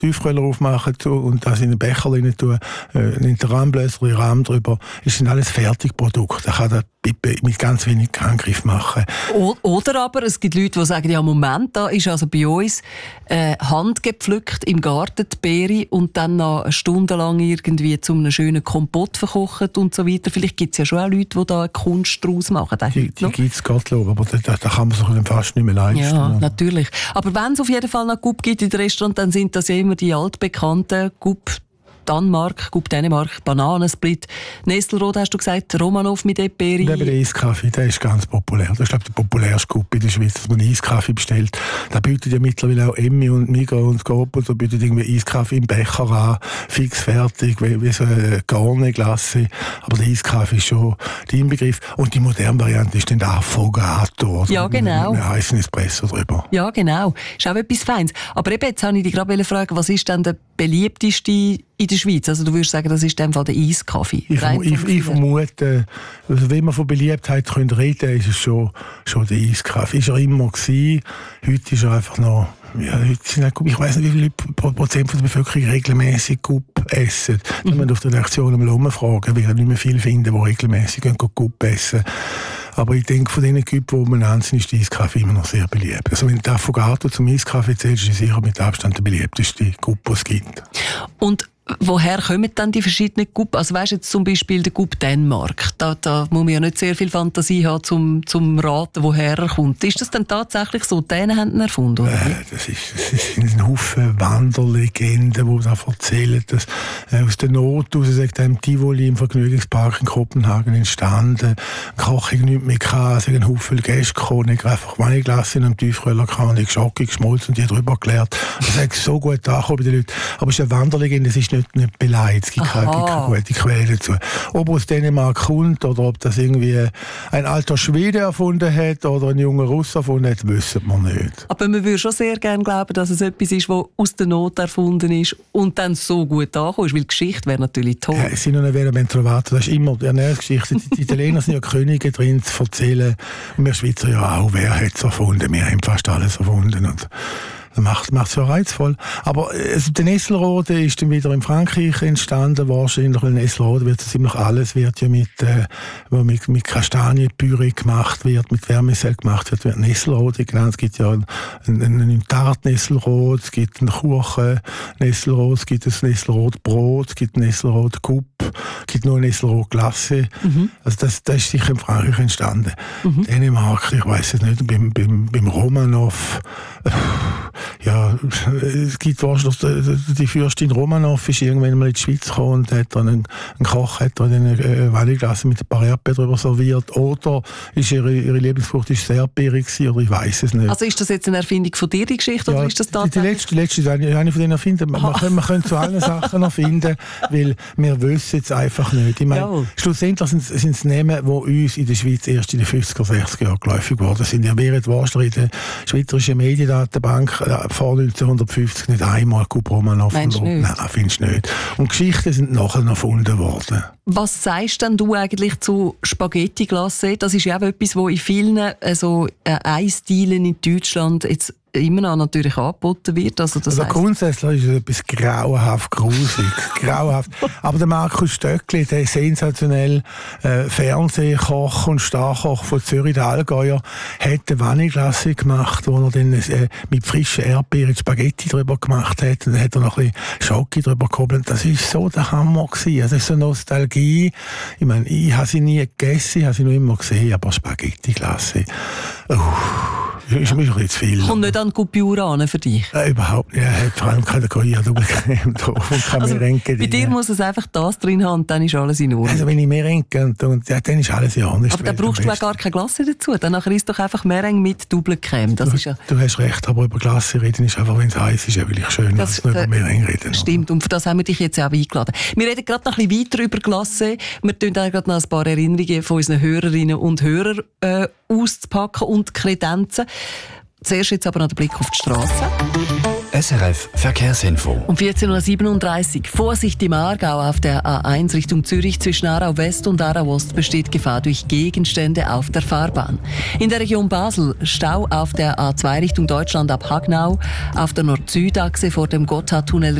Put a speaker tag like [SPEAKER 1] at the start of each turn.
[SPEAKER 1] Tiefkühler aufmachen und das in einen Becher rein tun, in den Rahmenbläser, den Rahmen drüber. Das sind alles Fertigprodukte. Da kann der mit ganz wenig Angriff machen.
[SPEAKER 2] Oder aber es gibt Leute, die sagen, ja Moment, da ist also bei uns handgepflückt im Garten die Beere und dann noch eine Stunde lang irgendwie zu einem schönen Kompott verkocht und so weiter. Vielleicht gibt es ja schon auch Leute, die da eine Kunst draus machen.
[SPEAKER 1] Die gibt es, Gottlob, aber da kann man sich fast nicht mehr leisten.
[SPEAKER 2] Ja, natürlich. Aber wenn es auf jeden Fall noch Gup gibt in den Restaurants, dann sind das ja immer die altbekannten Gup Gup Dänemark, Bananensplit, Nestelrode hast du gesagt, Romanov mit Eperi.
[SPEAKER 1] Der Eiskaffee, der ist ganz populär. Das ist, glaube ich, der populärste Gup in der Schweiz, dass man Eiskaffee bestellt. Da bietet ja mittlerweile auch Emmi und Migros und Coop und so bietet irgendwie Eiskaffee im Becher an, fix fertig, wie so eine Garne-Glasse. Aber der Eiskaffee ist schon der Inbegriff. Und die moderne Variante ist dann der Affogato.
[SPEAKER 2] Ja, genau.
[SPEAKER 1] Mit einem heißen Espresso drüber.
[SPEAKER 2] Ja, genau. Ist auch etwas Feines. Aber eben, jetzt wollte ich dich gerade fragen, was ist denn der beliebteste in der Schweiz? Also du würdest sagen, das ist in dem Fall der Eiskaffee.
[SPEAKER 1] Ich vermute, also wenn man von Beliebtheit reden könnte, ist es schon der Eiskaffee. Ist er immer gewesen. Heute ist er einfach noch, ja, heute sind auch, ich weiss nicht, wie viel Prozent von der Bevölkerung regelmäßig Gup essen. Wenn man auf der Redaktion einmal umfragen, wird nicht mehr viele finden, die regelmäßig Gup essen. Aber ich denke, von diesen Güppen, die man ansehen, ist der Eiskaffee immer noch sehr beliebt. Also wenn du Affogato zum Eiskaffee zählst, ist sicher mit Abstand der beliebteste Gup, den es gibt. Und
[SPEAKER 2] woher kommen dann die verschiedenen Gup? Also weißt du jetzt zum Beispiel der Gup Dänemark, da muss man ja nicht sehr viel Fantasie haben, zum raten, woher er kommt. Ist das dann tatsächlich so, die Dänen haben ihn erfunden? Oder?
[SPEAKER 1] Das sind ein Haufen Wanderlegenden, die da erzählen, dass aus der Not aus, sagt einem Tivoli im Vergnügungspark in Kopenhagen entstanden, Koch ich nicht mehr kann, es sind ein Haufen Gäste gekommen, ich einfach Vanilleglas in einem Tiefkühler und ich Schocke geschmolzen und die drüber geleert. Das hat so gut angekommen bei den Leuten. Aber es ist eine Wanderlegende, es ist nicht beleidigt, es gibt keine gute Quelle dazu. Ob aus Dänemark kommt oder ob das irgendwie ein alter Schwede erfunden hat oder ein junger Russ erfunden hat, wissen wir nicht.
[SPEAKER 2] Aber man würde schon sehr gerne glauben, dass es etwas ist, das aus der Not erfunden ist und dann so gut angekommen ist, weil die Geschichte wäre natürlich toll.
[SPEAKER 1] Ja, es sind noch nicht Trovato, das ist immer die Ernährungsgeschichte. Die Italiener sind ja Könige drin zu erzählen und wir Schweizer ja auch, wer hat es erfunden, wir haben fast alles erfunden und das macht es ja reizvoll. Aber der Nesselrode ist dann wieder in Frankreich entstanden, wahrscheinlich, weil Nesselrode wird ziemlich alles, wird ja mit Kastanienpüree gemacht wird, mit Vermicell gemacht wird Nesselrode genannt. Es gibt ja einen Tart-Nesselrode, es gibt einen Kuchen-Nesselrode, es gibt ein Nesselrode-Brot, es gibt ein Nesselrode-Cup, es gibt nur eine Nesselrode-Glasse. Also das ist sicher in Frankreich entstanden. Dänemark, ich weiss es nicht, beim Romanov, ja, es gibt wahrscheinlich, die Fürstin Romanov ist irgendwann mal in die Schweiz gekommen und hat dann einen Koch hat dann eine Vanilleglasse mit ein paar Erdbeeren drüber serviert. Oder ist ihre Lieblingsfrucht ist sehr beerig gewesen, oder ich weiss es nicht.
[SPEAKER 2] Also ist das jetzt eine Erfindung von dir, die Geschichte, oder ist das tatsächlich?
[SPEAKER 1] Die letzte ist eine von denen erfinden. Man könnte zu allen Sachen erfinden, weil wir wissen es einfach nicht. Ich meine, schlussendlich sind es Namen, die uns in der Schweiz erst in den 50er, 60er Jahren geläufig geworden sind. Ihr werdet wahrscheinlich in der Schweizerischen Mediendatenbank vor 1950 nicht einmal Gup Romanov verloren. Nein, findest du nicht. Und Geschichten sind nachher erfunden worden.
[SPEAKER 2] Was sagst denn du eigentlich zu Spaghetti Glacé? Das ist ja auch etwas, wo in vielen Eisdielen in Deutschland jetzt immer noch natürlich angeboten wird. Also
[SPEAKER 1] grundsätzlich ist es etwas grauenhaft grusig. Grauenhaft. Aber der Markus Stöckli, der sensationell Fernsehkoch und Starkoch von Zürich, der Allgäuer, hat eine Vanilleglasse gemacht, wo er dann mit frischen Erdbeeren Spaghetti drüber gemacht hat. Und dann hat er noch ein bisschen Schoki drüber gehobelt. Das war so der Hammer gewesen. Also das ist so Nostalgie. Ich meine, ich habe sie nie gegessen, ich habe sie noch immer gesehen, aber Spaghetti-Glasse. Ist mir schon zu viel.
[SPEAKER 2] Kommt nicht an Coupure an für dich?
[SPEAKER 1] Überhaupt nicht. Er hat vor allem keine Coia-Double-Creme drauf und keine Merengue.
[SPEAKER 2] Bei dir muss es einfach das drin haben und dann ist alles in Ordnung.
[SPEAKER 1] Also wenn ich Merengue und ja, dann ist alles in Ordnung.
[SPEAKER 2] Aber dann brauchst du auch gar keine Glasse dazu. Dann isst doch einfach Merengue mit Double-Creme. Du
[SPEAKER 1] hast recht, aber über Glasse reden ist einfach, wenn es heiß ist, wirklich schön, als über Merengue reden.
[SPEAKER 2] Stimmt, und für das haben wir dich jetzt auch eingeladen. Wir reden gerade noch ein bisschen weiter über Glasse. Wir tun gerade noch ein paar Erinnerungen von unseren Hörerinnen und Hörern auszupacken und Kredenzen. Zuerst jetzt aber noch der Blick auf die Straße.
[SPEAKER 3] SRF Verkehrsinfo.
[SPEAKER 2] Um 14.37 Uhr. Vorsicht im Aargau auf der A1 Richtung Zürich. Zwischen Aarau West und Aarau Ost besteht Gefahr durch Gegenstände auf der Fahrbahn. In der Region Basel Stau auf der A2 Richtung Deutschland ab Hagnau. Auf der Nord-Süd-Achse vor dem Gotthardtunnel